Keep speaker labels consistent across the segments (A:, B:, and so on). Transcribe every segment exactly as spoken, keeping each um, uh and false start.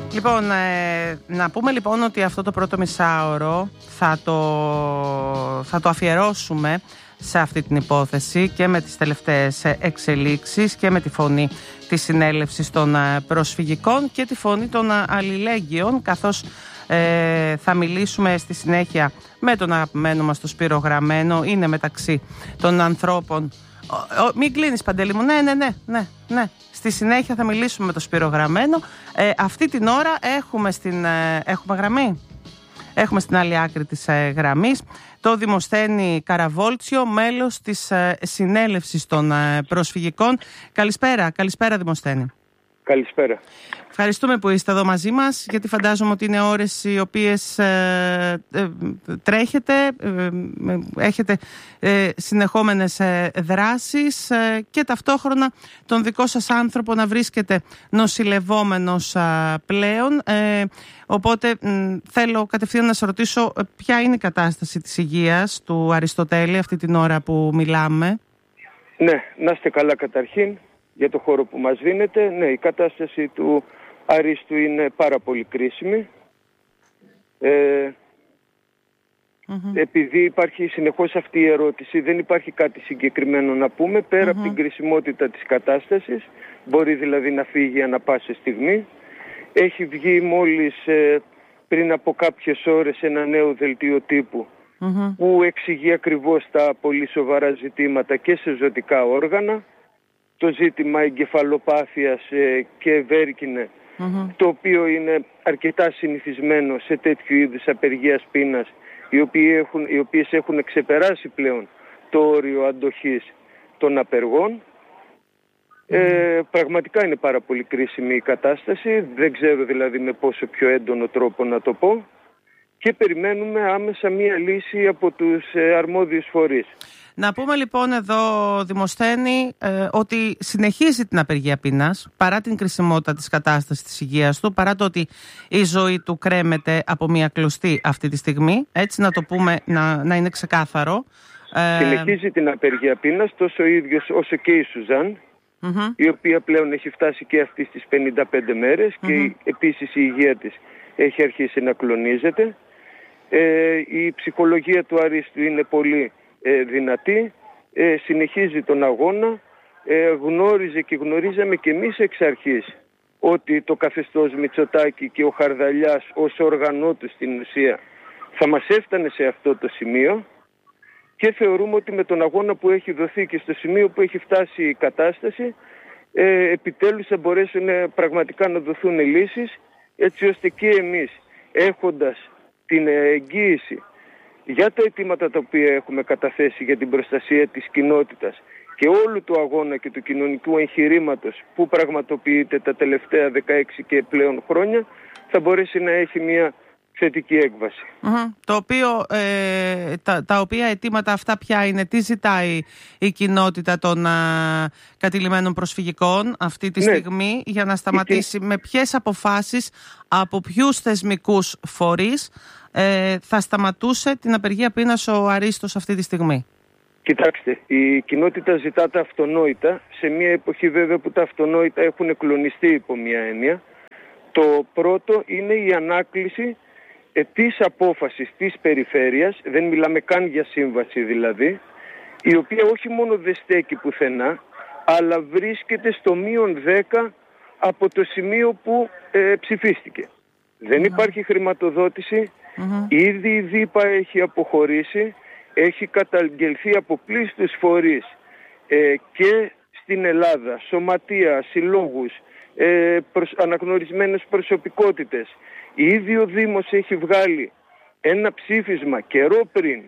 A: Λοιπόν, ε, να πούμε λοιπόν ότι αυτό το πρώτο μισάωρο θα το, θα το αφιερώσουμε σε αυτή την υπόθεση και με τις τελευταίες εξελίξεις και με τη φωνή της συνέλευσης των προσφυγικών και τη φωνή των αλληλέγγυων, καθώς ε, θα μιλήσουμε στη συνέχεια με τον αγαπημένο μας τον Σπύρο Γραμμένο. Είναι μεταξύ των ανθρώπων. Ο, ο, μην κλείνεις, Παντελή μου. Ναι, ναι, ναι, ναι, ναι. Στη συνέχεια θα μιλήσουμε με τον Σπύρο Γραμμένο. Ε, αυτή την ώρα έχουμε, στην, ε, έχουμε γραμμή. Έχουμε στην άλλη άκρη της ε, γραμμής το Δημοσθένη Καραβόλτσιο, μέλος της ε, συνέλευσης των ε, προσφυγικών. Καλησπέρα, καλησπέρα Δημοσθένη.
B: Καλησπέρα.
A: Ευχαριστούμε που είστε εδώ μαζί μας, γιατί φαντάζομαι ότι είναι ώρες οι οποίες ε, ε, τρέχετε, ε, έχετε ε, συνεχόμενες ε, δράσεις ε, και ταυτόχρονα τον δικό σας άνθρωπο να βρίσκεται νοσηλευόμενος ε, πλέον. Ε, οπότε ε, θέλω κατευθείαν να σας ρωτήσω ε, ποια είναι η κατάσταση της υγείας του Αριστοτέλη αυτή την ώρα που μιλάμε.
B: Ναι, να είστε καλά καταρχήν για το χώρο που μας δίνετε. Ναι, η κατάσταση του Αρίστου είναι πάρα πολύ κρίσιμη. Ε, mm-hmm. Επειδή υπάρχει συνεχώς αυτή η ερώτηση, δεν υπάρχει κάτι συγκεκριμένο να πούμε πέρα mm-hmm. από την κρισιμότητα της κατάστασης. Μπορεί δηλαδή να φύγει ανά πάσα στιγμή. Έχει βγει μόλις ε, πριν από κάποιες ώρες ένα νέο δελτίο τύπου mm-hmm. που εξηγεί ακριβώς τα πολύ σοβαρά ζητήματα και σε ζωτικά όργανα. Το ζήτημα εγκεφαλοπάθειας ε, και βέρκινε, mm-hmm. το οποίο είναι αρκετά συνηθισμένο σε τέτοιου είδους απεργίας πείνας, οι, οποίοι έχουν, οι οποίες έχουν ξεπεράσει πλέον το όριο αντοχής των απεργών. Mm-hmm. Ε, πραγματικά είναι πάρα πολύ κρίσιμη η κατάσταση, δεν ξέρω δηλαδή με πόσο πιο έντονο τρόπο να το πω, και περιμένουμε άμεσα μία λύση από τους ε, αρμόδιους φορείς.
A: Να πούμε λοιπόν εδώ, Δημοσθένη, ε, ότι συνεχίζει την απεργία πείνας παρά την κρισιμότητα της κατάστασης της υγείας του, παρά το ότι η ζωή του κρέμεται από μια κλωστή αυτή τη στιγμή. Έτσι να το πούμε, να, να είναι ξεκάθαρο.
B: Συνεχίζει την απεργία πείνας τόσο ο ίδιος όσο και η Σουζάν, mm-hmm. η οποία πλέον έχει φτάσει και αυτή στις πενήντα πέντε μέρες mm-hmm. και επίσης η υγεία της έχει αρχίσει να κλονίζεται. Ε, η ψυχολογία του Αρίστου είναι πολύ ε, δυνατή, ε, συνεχίζει τον αγώνα, ε, γνώριζε και γνωρίζαμε και εμείς εξ αρχής ότι το καθεστώς Μητσοτάκη και ο Χαρδαλιάς ως όργανό του στην ουσία θα μας έφτανε σε αυτό το σημείο, και θεωρούμε ότι με τον αγώνα που έχει δοθεί και στο σημείο που έχει φτάσει η κατάσταση ε, επιτέλους θα μπορέσουν ε, πραγματικά να δοθούν λύσεις, έτσι ώστε και εμείς, έχοντας την εγγύηση για τα αιτήματα τα οποία έχουμε καταθέσει για την προστασία της κοινότητας και όλου του αγώνα και του κοινωνικού εγχειρήματος που πραγματοποιείται τα τελευταία δεκαέξι και πλέον χρόνια, θα μπορέσει να έχει μια θετική έκβαση.
A: Mm-hmm. Το οποίο, ε, τα, τα οποία αιτήματα αυτά ποια είναι, τι ζητάει η κοινότητα των α, κατηλημένων προσφυγικών αυτή τη ναι. στιγμή για να σταματήσει, η... με ποιες αποφάσεις από ποιους θεσμικούς φορείς ε, θα σταματούσε την απεργία πείνας ο Αρίστος αυτή τη στιγμή?
B: Κοιτάξτε, η κοινότητα ζητά τα αυτονόητα σε μια εποχή βέβαια που τα αυτονόητα έχουν κλονιστεί υπό μια έννοια. Το πρώτο είναι η ανάκληση ε, της απόφασης της περιφέρειας, δεν μιλάμε καν για σύμβαση δηλαδή, η οποία όχι μόνο δεν στέκει πουθενά, αλλά βρίσκεται στο μείον δέκα από το σημείο που ε, ψηφίστηκε. Δεν υπάρχει χρηματοδότηση, mm-hmm. ήδη η ΔΥΠΑ έχει αποχωρήσει, έχει καταγγελθεί από πλήστους φορείς ε, και στην Ελλάδα, σωματεία, συλλόγους, ε, προς, αναγνωρισμένες προσωπικότητες. Ήδη ο Δήμος έχει βγάλει ένα ψήφισμα καιρό πριν,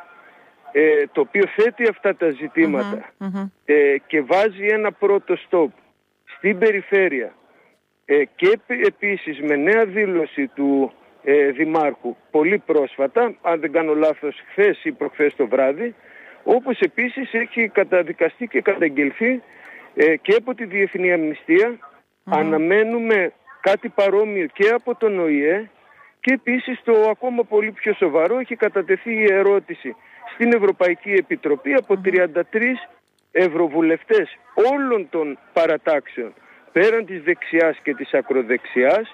B: ε, το οποίο θέτει αυτά τα ζητήματα mm-hmm, mm-hmm. Ε, και βάζει ένα πρώτο στόπ στην περιφέρεια ε, και επίσης με νέα δήλωση του ε, Δημάρχου πολύ πρόσφατα, αν δεν κάνω λάθος χθες ή προχθές το βράδυ, όπως επίσης έχει καταδικαστεί και καταγγελθεί ε, και από τη Διεθνή Αμνηστία. Mm-hmm. Αναμένουμε κάτι παρόμοιο και από τον Ο Η Ε, και επίσης το ακόμα πολύ πιο σοβαρό, έχει κατατεθεί η ερώτηση στην Ευρωπαϊκή Επιτροπή από τριάντα τρεις ευρωβουλευτές όλων των παρατάξεων πέραν της δεξιάς και της ακροδεξιάς,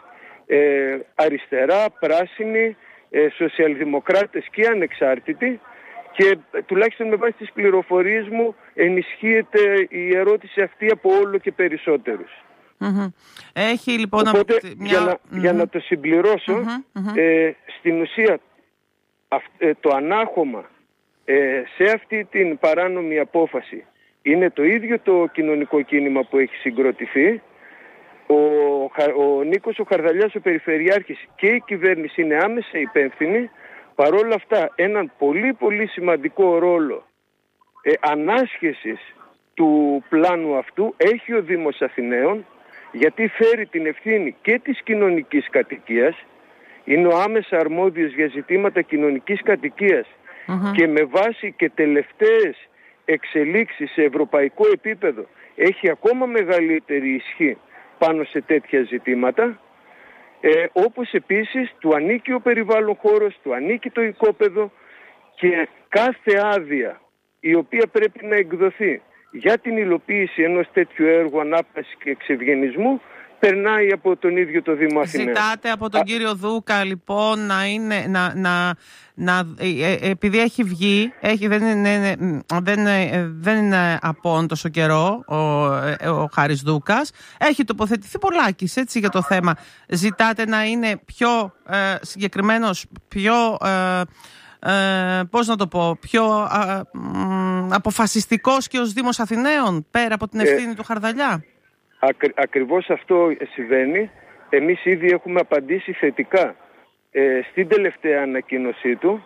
B: ε, αριστερά, πράσινοι, ε, σοσιαλδημοκράτες και ανεξάρτητοι, και τουλάχιστον με βάση τις πληροφορίες μου ενισχύεται η ερώτηση αυτή από όλο και περισσότερους.
A: Mm-hmm. Έχει λοιπόν...
B: Οπότε,
A: μια...
B: για, να, mm-hmm. για να το συμπληρώσω, mm-hmm. Mm-hmm. Ε, στην ουσία αυ, ε, το ανάχωμα ε, σε αυτή την παράνομη απόφαση είναι το ίδιο το κοινωνικό κίνημα που έχει συγκροτηθεί. Ο, ο Νίκος ο Χαρδαλιάς, ο Περιφερειάρχης, και η κυβέρνηση είναι άμεσα υπεύθυνοι. Παρόλα αυτά, έναν πολύ πολύ σημαντικό ρόλο ε, ανάσχεσης του πλάνου αυτού έχει ο Δήμος Αθηναίων, γιατί φέρει την ευθύνη και της κοινωνικής κατοικίας, είναι ο άμεσα αρμόδιος για ζητήματα κοινωνικής κατοικίας mm-hmm. και με βάση και τελευταίες εξελίξεις σε ευρωπαϊκό επίπεδο έχει ακόμα μεγαλύτερη ισχύ πάνω σε τέτοια ζητήματα, ε, όπως επίσης του ανήκει ο περιβάλλον χώρος, του ανήκει το οικόπεδο, και κάθε άδεια η οποία πρέπει να εκδοθεί για την υλοποίηση ενός τέτοιου έργου ανάπτυξης και εξευγενισμού περνάει από τον ίδιο το Δήμο Αθηναίων.
A: Ζητάτε από τον Α... κύριο Δούκα λοιπόν να είναι, να, να, να, ε, επειδή έχει βγει, έχει, δεν, είναι, δεν, δεν είναι από τόσο καιρό ο, ο Χάρης Δούκας, έχει τοποθετηθεί πολλάκις έτσι για το θέμα. Ζητάτε να είναι πιο ε, συγκεκριμένος, πιο... Ε, Ε, πώς να το πω, πιο α, μ, αποφασιστικός και ως Δήμος Αθηναίων πέρα από την ευθύνη ε, του Χαρδαλιά.
B: Ακρι, ακριβώς αυτό συμβαίνει. Εμείς ήδη έχουμε απαντήσει θετικά ε, στην τελευταία ανακοίνωσή του.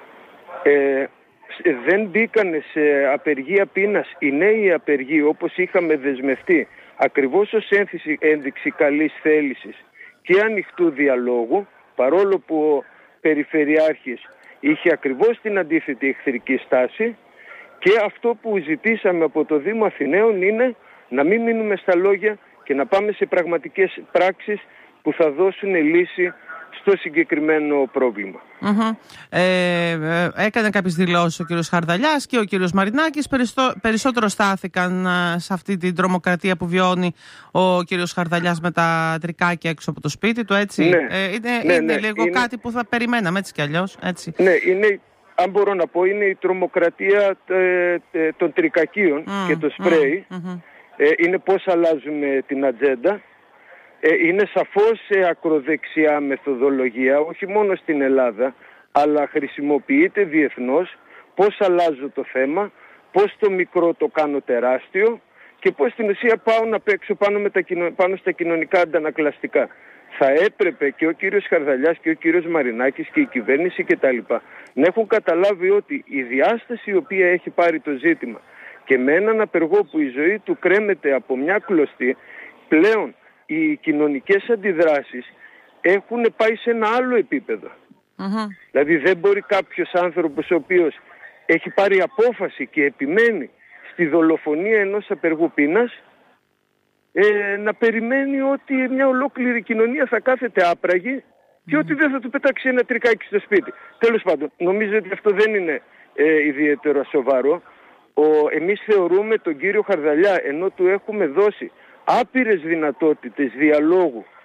B: Ε, δεν μπήκανε σε απεργία πείνας οι νέοι απεργοί όπως είχαμε δεσμευτεί, ακριβώς ως ένθυση, ένδειξη καλής θέλησης και ανοιχτού διαλόγου, παρόλο που ο Περιφερειάρχης είχε ακριβώς την αντίθετη εχθρική στάση, και αυτό που ζητήσαμε από το Δήμο Αθηναίων είναι να μην μείνουμε στα λόγια και να πάμε σε πραγματικές πράξεις που θα δώσουν λύση στο συγκεκριμένο πρόβλημα.
A: Mm-hmm. Ε, ε, έκανε κάποιες δηλώσεις ο κύριος Χαρδαλιάς και ο κύριος Μαρινάκης. Περισσό, περισσότερο στάθηκαν α, σε αυτή την τρομοκρατία που βιώνει ο κύριος Χαρδαλιάς με τα τρικάκια έξω από το σπίτι του, έτσι.
B: Ναι,
A: ε, είναι
B: ναι,
A: είναι
B: ναι,
A: λίγο είναι... κάτι που θα περιμέναμε έτσι κι αλλιώς, έτσι.
B: Ναι, είναι, αν μπορώ να πω, είναι η τρομοκρατία ε, ε, των τρικακίων mm, και το σπρέι. Mm, mm-hmm. ε, είναι πώς αλλάζουμε την ατζέντα. Είναι σαφώς σε ακροδεξιά μεθοδολογία, όχι μόνο στην Ελλάδα, αλλά χρησιμοποιείται διεθνώς. Πώς αλλάζω το θέμα, πώς το μικρό το κάνω τεράστιο και πώς στην ουσία πάω να παίξω πάνω, με τα, πάνω στα κοινωνικά αντανακλαστικά. Θα έπρεπε και ο κύριος Χαρδαλιάς και ο κύριος Μαρινάκης και η κυβέρνηση κτλ. Να έχουν καταλάβει ότι η διάσταση η οποία έχει πάρει το ζήτημα, και με έναν απεργό που η ζωή του κρέμεται από μια κλωστή, πλέον οι κοινωνικές αντιδράσεις έχουν πάει σε ένα άλλο επίπεδο. Mm-hmm. Δηλαδή δεν μπορεί κάποιος άνθρωπος ο οποίος έχει πάρει απόφαση και επιμένει στη δολοφονία ενός απεργού πείνας ε, να περιμένει ότι μια ολόκληρη κοινωνία θα κάθεται άπραγη mm-hmm. και ότι δεν θα του πετάξει ένα τρικάκι στο σπίτι. Τέλος πάντων, νομίζω ότι αυτό δεν είναι ε, ιδιαίτερα σοβαρό. Ο, εμείς θεωρούμε τον κύριο Χαρδαλιά, ενώ του έχουμε δώσει άπειρες δυνατότητες διαλόγου